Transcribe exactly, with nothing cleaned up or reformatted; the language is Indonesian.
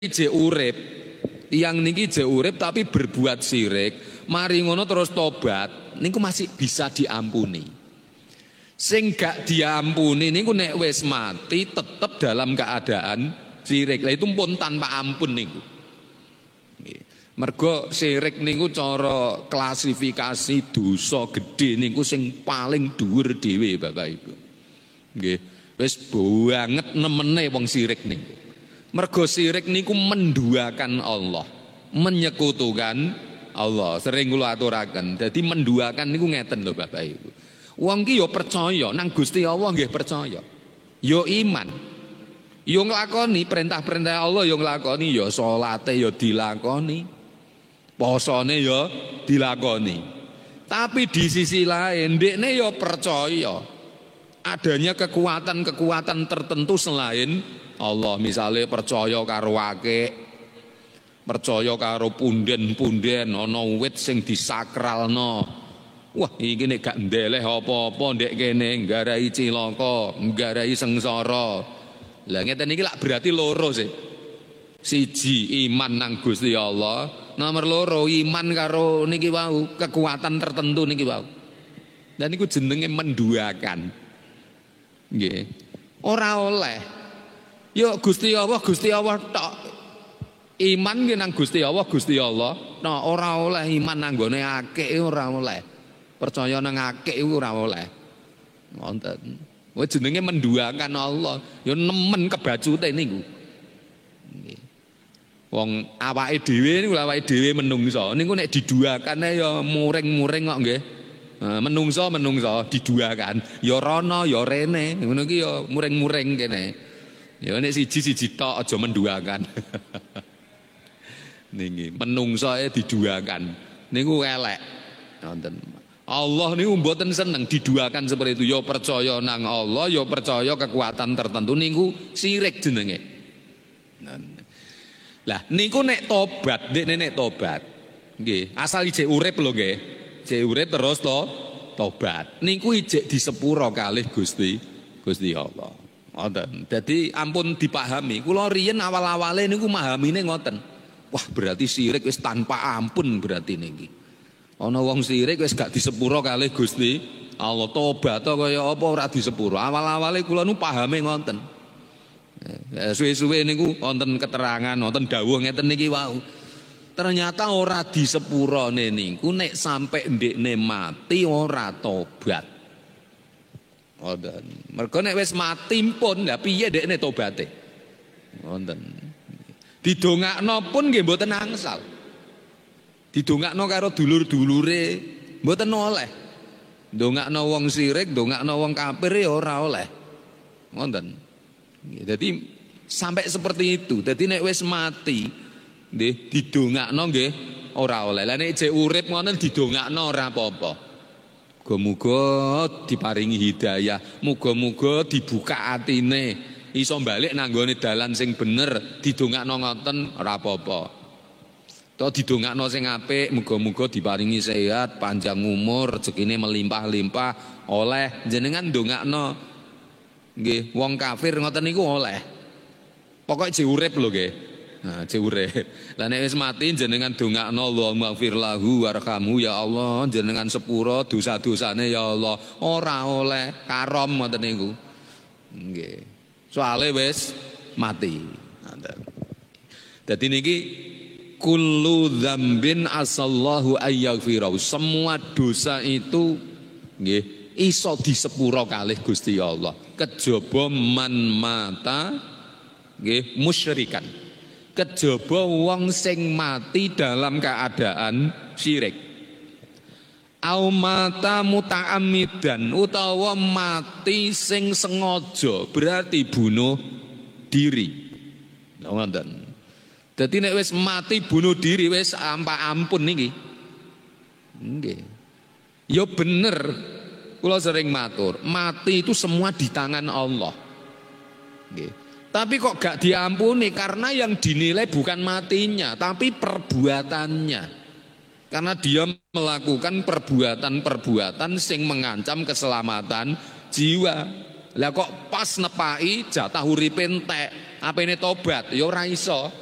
je urip, yang niki je urip tapi berbuat syirik, mari ngono terus tobat, niku masih bisa diampuni. Sing gak diampuni niku nek wis mati tetap dalam keadaan syirik. Lah itu pun tanpa ampun niku. Mergo syirik niku cara klasifikasi dosa gedhe niku sing paling dhuwur dhewe Bapak Ibu. Nggih, wis banget nemene wong syirik niku. Mergo syirik niku menduakan Allah, menyekutukan Allah. Sering kula aturaken. Dadi menduakan niku ngeten lho Bapak Ibu. Wong ki yo percaya nang Gusti Allah nggih percaya. Yo iman. Yo nglakoni perintah-perintah Allah yo nglakoni, yo salate yo dilakoni. Posone yo dilakoni. Tapi di sisi lain ndekne yo percaya adanya kekuatan-kekuatan tertentu selain Allah. Misalnya percaya karo akik, percaya karo punden-punden, ana wit sing disakralno. Wah, iki nek gak ndeleh apa-apa ndek kene nggarai cilaka, nggarai sengsara. Lah ngeten iki lak berarti loro sih. Siji iman nang Gusti Allah, nomor loro iman karo niki wau, kekuatan tertentu niki wau. Dan niku jenenge menduakan. Nggih. Ora oleh. Yo Gusti Allah, Gusti Allah tok. Iman ki nang Gusti Allah, Gusti Allah. Nah, ora oleh iman nang gone akik ora oleh. Percaya nang akik iku ora oleh. Wonten. Kuwi jenenge menduakan Allah. Yo nemen kebacute niku. Nggih. Wong awake dhewe niku awake dhewe menungso. Niku nek diduakane ya muring-muring kok nggih. Menungso menungso diduakan. Ya rono ya rene. Ngono ki ya muring-muring kene. Ya nek siji-siji tok aja menduakan. Niki menungso e diduakan. Niku elek. Wonten. Allah niku mboten seneng diduakan seperti itu. Ya percaya nang Allah, ya percaya kekuatan tertentu niku syirik jenenge. Lah niku nek tobat, nek nek tobat. Nggih, asal ijek urip lho nggih. Ijek urip terus to tobat. Niku ijek disepuro kalih Gusti Gusti Allah. Ngoten. Dadi ampun dipahami. Kula riyen awal-awale niku mahamine ngoten. Wah, berarti syirik wis tanpa ampun berarti niki. Ana wong syirik wis gak disepuro kalih Gusti Allah. Tobat kaya apa ora disepuro. Awal-awale kula nu pahame ngoten. Ya suwe-suwe niku wonten keterangan, wonten dawuh ngeten niki wau. Ternyata ora disepurone niku nek sampai ndekne mati ora tobat. Wonten. Mergo nek wis mati pun lha piye ndekne tobaté? Wonten. Didongakno pun nggih mboten angsal. Didongakno karo dulur-dulure mboten oleh. Ndongakno wong syirik, ndongakno wong kafir ya ora oleh. Ngoten. Jadi sampai seperti itu. Jadi nek wis mati nggih didongakno nggih ora oleh. Lah nek jek urip ngoten didongakno ora apa-apa. Muga-muga diparingi hidayah, muga-muga dibuka atine, iso balik nang nggone dalan sing bener, didongakno ngoten ora apa-apa. To didongakno sing apik, muga-muga diparingi sehat, panjang umur, rezekine melimpah-limpah, oleh jenengan ndongakno. Nggih, wong kafir ngoten niku oleh. Pokoke jek urip lho nggih. Nah, jek urip. Lah nek wis mati jenengan ndongakno Allahumma ighfir lahu warhamhu ya Allah, jenengan sepuro dosa-dosane ya Allah. Ora oleh karom ngoten niku. Nggih. Soale wis mati. Dadi niki kullu dzambin asallahu ayyaghfirahu. Semua dosa itu nggih iso disepuro kalih Gusti Allah. Kejaba man mata nggih musyrikan. Kejaba wong sing mati dalam keadaan syirik. Au mata muta'ammidan utawa mati sing sengaja, berarti bunuh diri. Ngoten. Dadi nek wis mati bunuh diri wis ampa ampun niki. Nggih. Ya bener. Kula sering matur, mati itu semua di tangan Allah. Nggih. Tapi kok gak diampuni karena yang dinilai bukan matinya, tapi perbuatannya. Karena dia melakukan perbuatan-perbuatan sing mengancam keselamatan jiwa. Lah kok pas nepai jatah uripe entek, apene tobat ya ora iso.